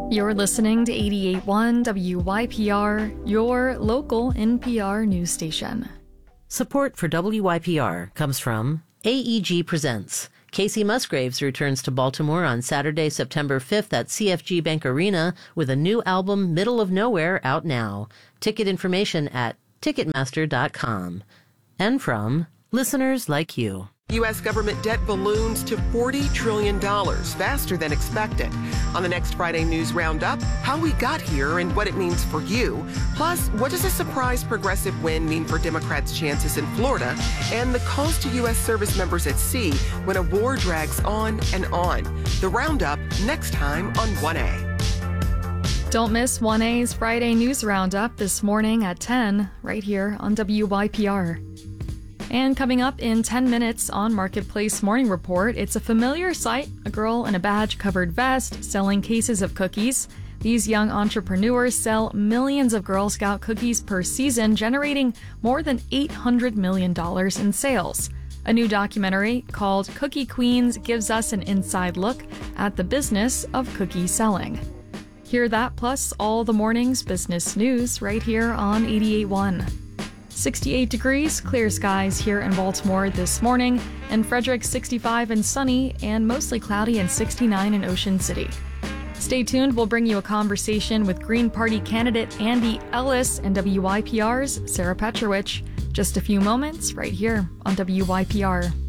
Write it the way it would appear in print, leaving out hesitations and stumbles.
You're listening to 88.1 WYPR, your local NPR news station. Support for WYPR comes from AEG Presents. Casey Musgraves returns to Baltimore on Saturday, September 5th at CFG Bank Arena with a new album, Middle of Nowhere, out now. Ticket information at Ticketmaster.com. And from listeners like you. U.S. government debt balloons to $40 trillion, faster than expected. On the next Friday News Roundup, how we got here and what it means for you. Plus, what does a surprise progressive win mean for Democrats' chances in Florida? And the calls to U.S. service members at sea when a war drags on and on. The Roundup next time on 1A. Don't miss 1A's Friday News Roundup this morning at 10, right here on WYPR. And coming up in 10 minutes on Marketplace Morning Report, it's a familiar sight, a girl in a badge-covered vest selling cases of cookies. These young entrepreneurs sell millions of Girl Scout cookies per season, generating more than $800 million in sales. A new documentary called Cookie Queens gives us an inside look at the business of cookie selling. Hear that plus all the morning's business news right here on 88.1. 68 degrees, clear skies here in Baltimore this morning. In Frederick, 65 and sunny, and mostly cloudy and 69 in Ocean City. Stay tuned, we'll bring you a conversation with Green Party candidate Andy Ellis and WYPR's Sarah Petrovich. Just a few moments right here on WYPR.